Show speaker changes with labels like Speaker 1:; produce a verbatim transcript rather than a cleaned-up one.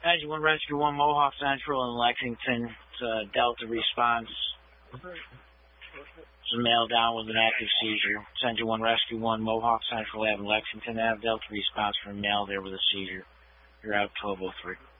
Speaker 1: Engine one Rescue one, Mohawk Central in Lexington. It's a Delta response. It's a male down with an active seizure. It's Engine one Rescue one, Mohawk Central Avenue, Lexington. Have Delta response from a male there with a seizure. You're out twelve oh three.